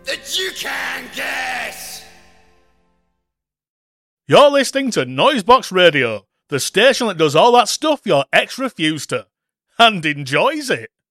that you can guess. You're listening to Noisebox Radio, the station that does all that stuff your ex refused to, and enjoys it.